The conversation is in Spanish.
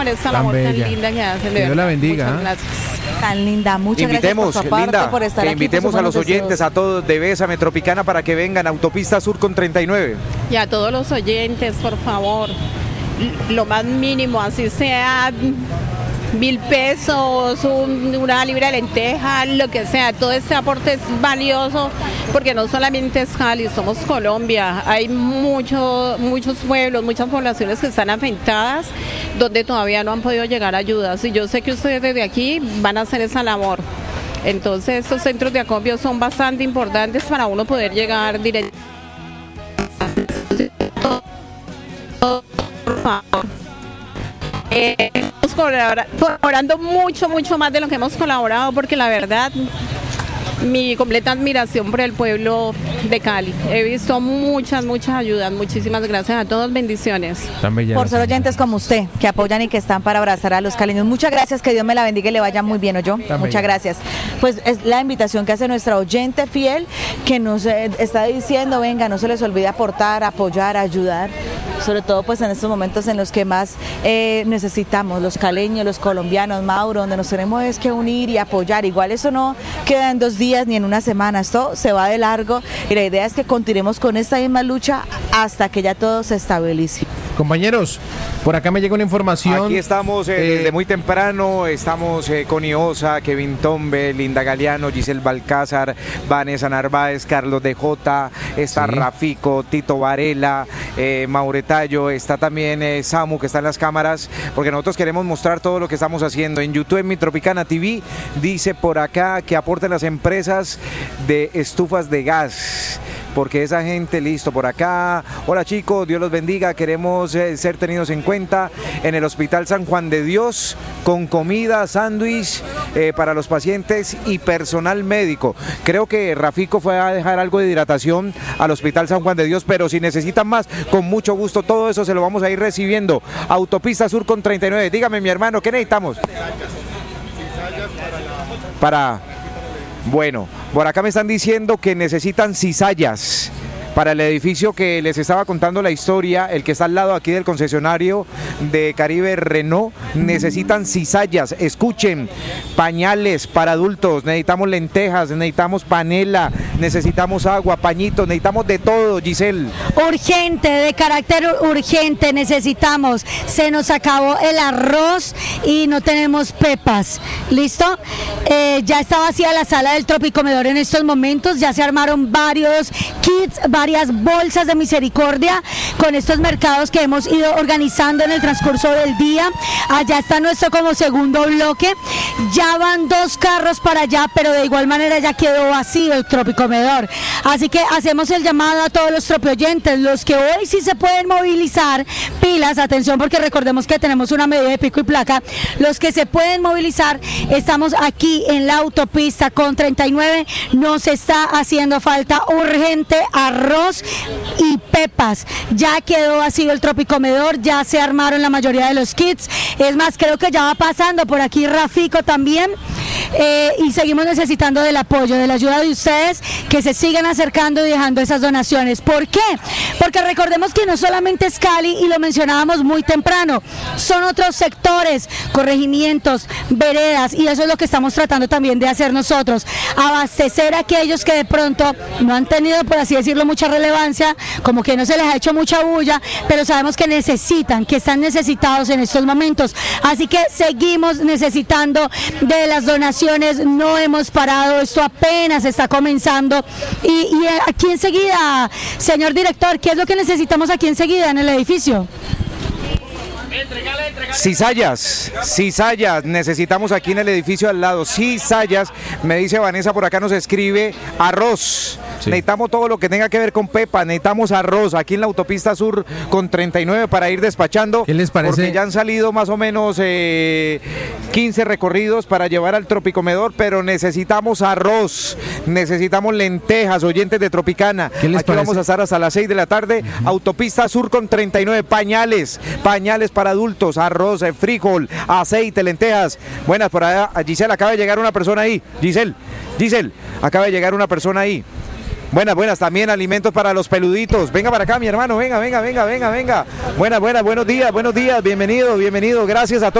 esta labor tan linda que hacen. Que Dios la bendiga. Muchas gracias. Tan linda, muchas gracias por su aporte, Linda, por estar que aquí. invitemos a los oyentes, a todos de Bésame Tropicana para que vengan a Autopista Sur con 39. Y a todos los oyentes, por favor, lo más mínimo, así sea 1.000 pesos, una libra de lenteja, lo que sea, todo este aporte es valioso porque no solamente es Cali, somos Colombia, hay muchos pueblos, muchas poblaciones que están afectadas donde todavía no han podido llegar ayudas y yo sé que ustedes desde aquí van a hacer esa labor. Entonces estos centros de acopio son bastante importantes para uno poder llegar directo. Estamos colaborando mucho más de lo que hemos colaborado porque la verdad mi completa admiración por el pueblo de Cali. He visto muchas ayudas. Muchísimas gracias a todos. Bendiciones. Por ser oyentes como usted, que apoyan y que están para abrazar a los caleños. Muchas gracias, que Dios me la bendiga y le vaya muy bien, ¿oyó? Muchas gracias. Pues es la invitación que hace nuestra oyente fiel, que nos está diciendo, venga, no se les olvide aportar, apoyar, ayudar, sobre todo pues en estos momentos en los que más necesitamos, los caleños, los colombianos, Mauro, donde nos tenemos es que unir y apoyar. Igual eso no queda en 2 días ni en una semana, esto se va de largo y la idea es que continuemos con esta misma lucha hasta que ya todo se estabilice. Compañeros, por acá me llega una información. Aquí estamos desde muy temprano, estamos con Iosa, Kevin Tombe, Linda Galeano, Giselle Balcázar, Vanessa Narváez, Carlos DJ, está Rafico, Tito Varela, Mauretallo, está también Samu, que está en las cámaras, porque nosotros queremos mostrar todo lo que estamos haciendo. En YouTube, en Mi Tropicana TV, dice por acá que aporten las empresas de estufas de gas, porque esa gente, listo, por acá. Hola chicos, Dios los bendiga, queremos ser tenidos en cuenta en el Hospital San Juan de Dios, con comida, sándwich para los pacientes y personal médico. Creo que Rafico fue a dejar algo de hidratación al Hospital San Juan de Dios, pero si necesitan más, con mucho gusto, todo eso se lo vamos a ir recibiendo. Autopista Sur con 39. Dígame, mi hermano, ¿qué necesitamos? Bueno, por acá me están diciendo que necesitan cizallas para el edificio que les estaba contando la historia, el que está al lado aquí del concesionario de Caribe Renault. Necesitan cizallas, escuchen, pañales para adultos, necesitamos lentejas, necesitamos panela, necesitamos agua, pañitos, necesitamos de todo, Giselle. Urgente, de carácter urgente, necesitamos, se nos acabó el arroz y no tenemos pepas, ¿listo? Ya está vacía la sala del Tropicomedor en estos momentos, ya se armaron varios kits, varias bolsas de misericordia con estos mercados que hemos ido organizando en el transcurso del día. Allá está nuestro como segundo bloque, ya van 2 carros para allá, pero de igual manera ya quedó vacío el Tropicomedor, así que hacemos el llamado a todos los tropioyentes, los que hoy sí se pueden movilizar, pilas, atención, porque recordemos que tenemos una medida de pico y placa, los que se pueden movilizar, estamos aquí en la autopista con 39, nos está haciendo falta urgente arroz y pepas, ya quedó vacío el Tropicomedor, ya se armaron la mayoría de los kits, es más, creo que ya va pasando por aquí Rafico también, y seguimos necesitando del apoyo, de la ayuda de ustedes, que se sigan acercando y dejando esas donaciones. ¿Por qué? Porque recordemos que no solamente es Cali, y lo mencionábamos muy temprano, son otros sectores, corregimientos, veredas, y eso es lo que estamos tratando también de hacer nosotros, abastecer a aquellos que de pronto no han tenido, por así decirlo, mucha relevancia, como que no se les ha hecho mucha bulla, pero sabemos que necesitan, que están necesitados en estos momentos, así que seguimos necesitando de las donaciones, no hemos parado, esto apenas está comenzando, y aquí enseguida, señor director, ¿qué es lo que necesitamos aquí enseguida en el edificio? Cizallas, necesitamos aquí en el edificio al lado, cizallas, me dice Vanessa, por acá nos escribe arroz. Sí. Necesitamos todo lo que tenga que ver con pepa, necesitamos arroz aquí en la autopista Sur con 39 para ir despachando. ¿Qué les parece? Porque ya han salido más o menos 15 recorridos para llevar al Tropicomedor, pero necesitamos arroz, necesitamos lentejas, oyentes de Tropicana. ¿Qué les aquí parece? Vamos a estar hasta las 6 de la tarde, autopista Sur con 39, pañales para adultos, arroz, frijol, aceite, lentejas. Buenas, por allá, Giselle, acaba de llegar una persona ahí. Giselle, acaba de llegar una persona ahí. Buenas, también alimentos para los peluditos. Venga para acá, mi hermano, venga. Buenas, buenos días, bienvenido, gracias a todos.